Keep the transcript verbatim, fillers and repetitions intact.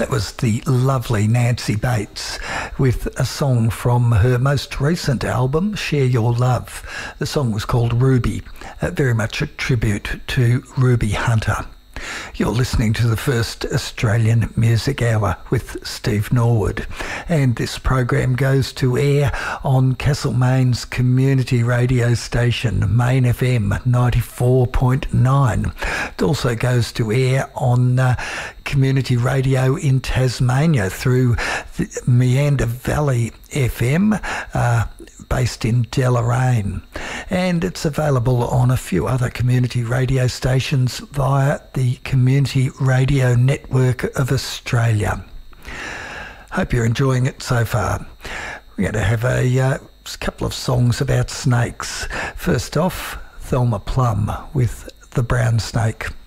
That was the lovely Nancy Bates with a song from her most recent album, Share Your Love. The song was called Ruby, uh, very much a tribute to Ruby Hunter. You're listening to the first Australian Music Hour with Steve Norwood, and this program goes to air on Castlemaine's community radio station, Main F M ninety-four point nine. It also goes to air on uh, community radio in Tasmania through the Meander Valley F M, uh, based in Deloraine, and it's available on a few other community radio stations via the Community Radio Network of Australia. Hope you're enjoying it so far. We're going to have a uh, couple of songs about snakes. First off, Thelma Plum with The Brown Snake.